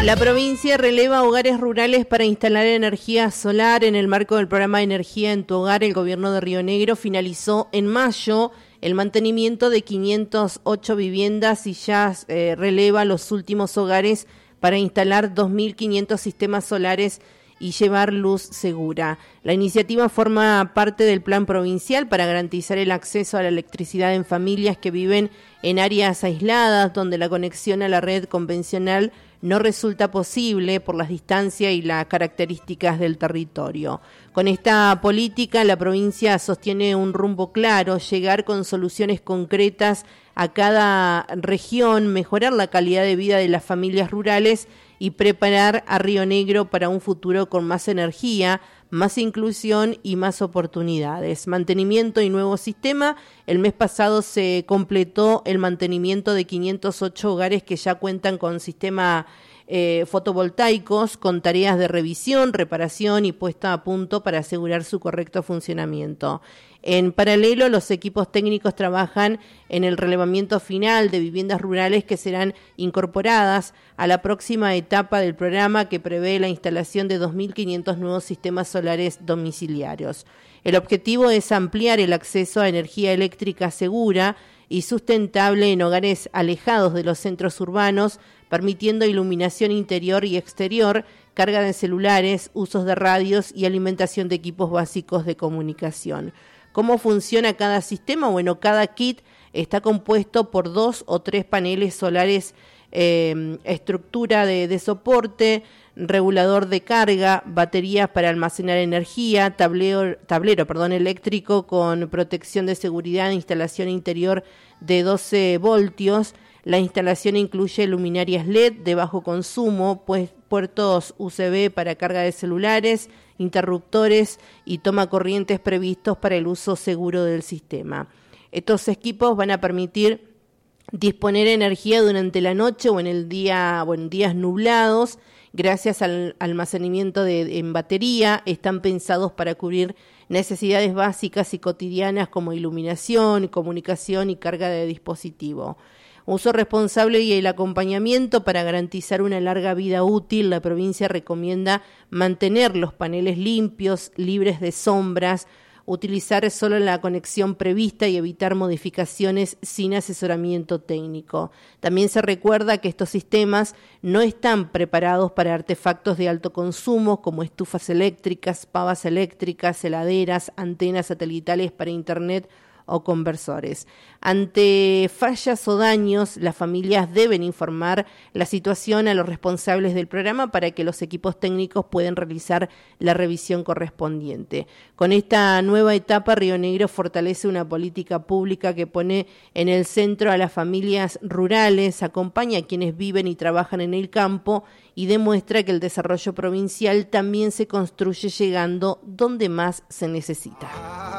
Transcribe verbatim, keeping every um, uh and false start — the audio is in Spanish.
La provincia releva hogares rurales para instalar energía solar. En el marco del programa Energía en tu Hogar, el gobierno de Río Negro finalizó en mayo el mantenimiento de quinientas ocho viviendas y ya eh, releva los últimos hogares para instalar dos mil quinientos sistemas solares y llevar luz segura. La iniciativa forma parte del plan provincial para garantizar el acceso a la electricidad en familias que viven en áreas aisladas donde la conexión a la red convencional no resulta posible por las distancias y las características del territorio. Con esta política, la provincia sostiene un rumbo claro: llegar con soluciones concretas a cada región, mejorar la calidad de vida de las familias rurales y preparar a Río Negro para un futuro con más energía, más inclusión y más oportunidades. Mantenimiento y nuevo sistema. El mes pasado se completó el mantenimiento de quinientos ocho hogares que ya cuentan con sistema eh, fotovoltaicos, con tareas de revisión, reparación y puesta a punto para asegurar su correcto funcionamiento. En paralelo, los equipos técnicos trabajan en el relevamiento final de viviendas rurales que serán incorporadas a la próxima etapa del programa, que prevé la instalación de dos mil quinientos nuevos sistemas solares domiciliarios. El objetivo es ampliar el acceso a energía eléctrica segura y sustentable en hogares alejados de los centros urbanos, permitiendo iluminación interior y exterior, carga de celulares, usos de radios y alimentación de equipos básicos de comunicación. ¿Cómo funciona cada sistema? Bueno, cada kit está compuesto por dos o tres paneles solares, eh, estructura de, de soporte, regulador de carga, baterías para almacenar energía, tablero, tablero perdón, eléctrico con protección de seguridad, instalación interior de doce voltios. La instalación incluye luminarias L E D de bajo consumo, pues puertos U S B para carga de celulares, interruptores y toma corrientes previstos para el uso seguro del sistema. Estos equipos van a permitir disponer energía durante la noche o en el día o en días nublados. Gracias al almacenamiento de, en batería, están pensados para cubrir necesidades básicas y cotidianas como iluminación, comunicación y carga de dispositivo. Uso responsable y el acompañamiento. Para garantizar una larga vida útil, la provincia recomienda mantener los paneles limpios, libres de sombras, utilizar solo la conexión prevista y evitar modificaciones sin asesoramiento técnico. También se recuerda que estos sistemas no están preparados para artefactos de alto consumo como estufas eléctricas, pavas eléctricas, heladeras, antenas satelitales para internet o conversores. Ante fallas o daños, las familias deben informar la situación a los responsables del programa para que los equipos técnicos puedan realizar la revisión correspondiente. Con esta nueva etapa, Río Negro fortalece una política pública que pone en el centro a las familias rurales, acompaña a quienes viven y trabajan en el campo y demuestra que el desarrollo provincial también se construye llegando donde más se necesita.